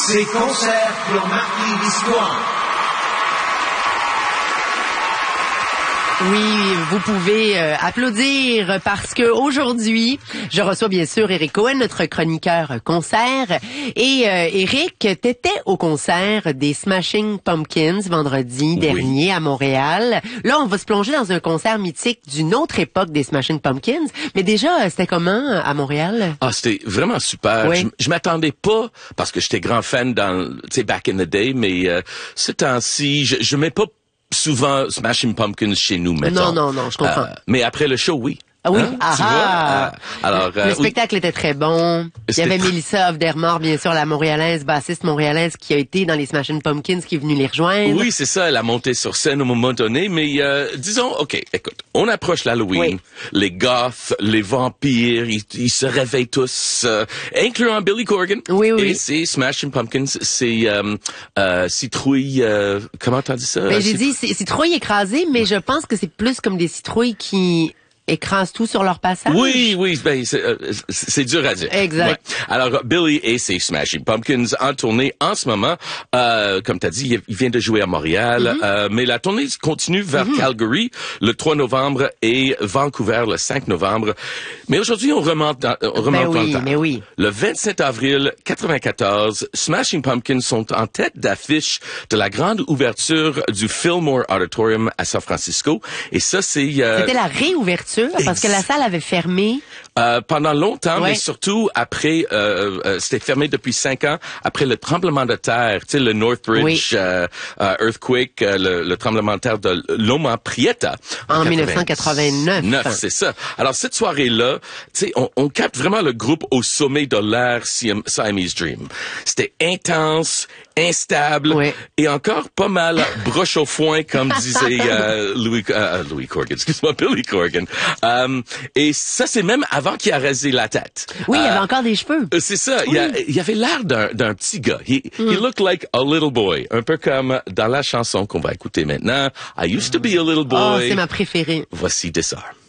Ces concerts qui ont marqué l'histoire. Oui, vous pouvez applaudir parce que aujourd'hui, je reçois bien sûr Eric Cohen, notre chroniqueur concert. Et Eric, t'étais au concert des Smashing Pumpkins vendredi dernier à Montréal. Là, on va se plonger dans un concert mythique d'une autre époque des Smashing Pumpkins. Mais déjà, c'était comment à Montréal? Ah, c'était vraiment super. Oui. Je m'attendais pas parce que j'étais grand fan dans, tu sais, back in the day, mais ce temps-ci, je mets pas souvent Smashing Pumpkins chez nous, mettons. Non, je comprends. Mais après le show, oui. Ah oui? Hein? Ah Tu ah! vois? Alors, Le spectacle était très bon. Il y avait Mélissa Aufdermor, bien sûr, la montréalaise, bassiste montréalaise qui a été dans les Smashing Pumpkins, qui est venue les rejoindre. Oui, c'est ça, elle a monté sur scène au moment donné, mais disons, OK, écoute, on approche l'Halloween, Oui. les goths, les vampires, ils se réveillent tous, incluant Billy Corgan. Oui. Et c'est Smashing Pumpkins, c'est citrouille, comment t'as dit ça? Ben, j'ai dit citrouilles écrasées, mais je pense que c'est plus comme des citrouilles qui écrasent tout sur leur passage. Oui, ben, c'est dur à dire. Exact. Ouais. Alors, Billy et ses Smashing Pumpkins en tournée en ce moment. Comme t'as dit, il vient de jouer à Montréal, mais la tournée continue vers Calgary le 3 novembre et Vancouver le 5 novembre. Mais aujourd'hui, on remonte dans le temps. Mais oui. Le 27 avril 94, Smashing Pumpkins sont en tête d'affiche de la grande ouverture du Fillmore Auditorium à San Francisco. Et ça, c'est... C'était la réouverture, parce que la salle avait fermé. Pendant longtemps, Ouais. mais surtout après, c'était fermé depuis 5 ans, après le tremblement de terre, tu sais, le Northridge earthquake, le tremblement de terre de Loma Prieta. En 1989. C'est ça. Alors, cette soirée-là, tu sais, on capte vraiment le groupe au sommet de l'ère Siamese Dream. C'était intense, instable, et encore pas mal broche au foin, comme disait Louis Corgan, excuse-moi, Billy Corgan. Et ça, c'est même avant qu'il a rasé la tête. Oui, il y avait encore des cheveux. C'est ça. Oui. Il avait l'air d'un petit gars. He looked like a little boy. Un peu comme dans la chanson qu'on va écouter maintenant. I used to be a little boy. Oh, c'est ma préférée. Voici Disarm.